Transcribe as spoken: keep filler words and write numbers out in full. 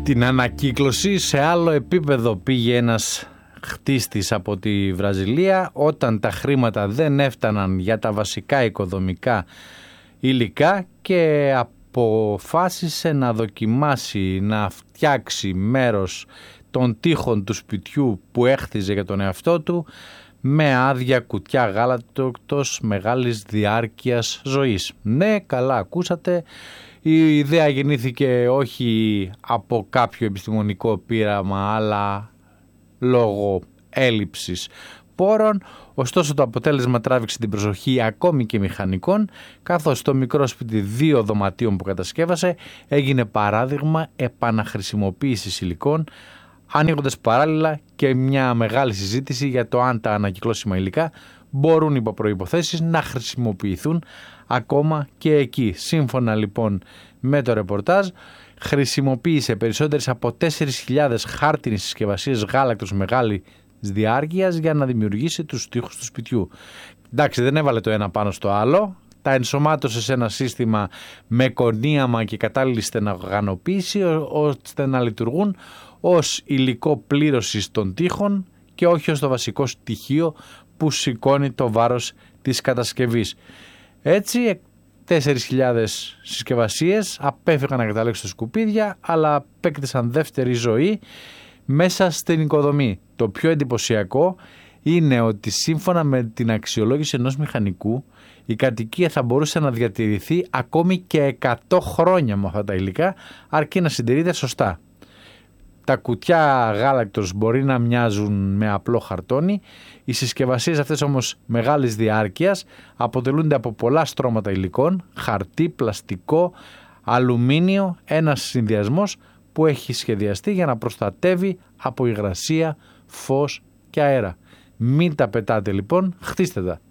την ανακύκλωση σε άλλο επίπεδο πήγε ένας χτίστης από τη Βραζιλία όταν τα χρήματα δεν έφταναν για τα βασικά οικοδομικά υλικά και αποφάσισε να δοκιμάσει να φτιάξει μέρος των τοίχων του σπιτιού που έχτιζε για τον εαυτό του με άδεια κουτιά γάλακτος μεγάλης διάρκειας ζωής. Ναι, καλά ακούσατε. Η ιδέα γεννήθηκε όχι από κάποιο επιστημονικό πείραμα αλλά λόγω έλλειψης πόρων. Ωστόσο το αποτέλεσμα τράβηξε την προσοχή ακόμη και μηχανικών, καθώς το μικρό σπίτι δύο δωματίων που κατασκεύασε έγινε παράδειγμα επαναχρησιμοποίησης υλικών, ανοίγοντας παράλληλα και μια μεγάλη συζήτηση για το αν τα ανακυκλώσιμα υλικά μπορούν υπό προϋποθέσεις να χρησιμοποιηθούν ακόμα και εκεί. Σύμφωνα λοιπόν με το ρεπορτάζ, χρησιμοποίησε περισσότερες από τέσσερις χιλιάδες χάρτινες συσκευασίες γάλακτος μεγάλης διάρκειας για να δημιουργήσει τους τοίχους του σπιτιού. Εντάξει, δεν έβαλε το ένα πάνω στο άλλο, τα ενσωμάτωσε σε ένα σύστημα με κονίαμα και κατάλληλη στεναγανοποίηση ώστε να λειτουργούν ως υλικό πλήρωσης των τοίχων και όχι ως το βασικό στοιχείο που σηκώνει το βάρος της κατασκευής. Έτσι, τέσσερις χιλιάδες συσκευασίες απέφυγαν να καταλήξουν στα σκουπίδια, αλλά απέκτησαν δεύτερη ζωή μέσα στην οικοδομή. Το πιο εντυπωσιακό είναι ότι σύμφωνα με την αξιολόγηση ενός μηχανικού, η κατοικία θα μπορούσε να διατηρηθεί ακόμη και εκατό χρόνια με αυτά τα υλικά, αρκεί να συντηρείται σωστά. Τα κουτιά γάλακτος μπορεί να μοιάζουν με απλό χαρτόνι, οι συσκευασίες αυτές όμως μεγάλης διάρκειας αποτελούνται από πολλά στρώματα υλικών, χαρτί, πλαστικό, αλουμίνιο, ένας συνδυασμός που έχει σχεδιαστεί για να προστατεύει από υγρασία, φως και αέρα. Μην τα πετάτε λοιπόν, χτίστε τα.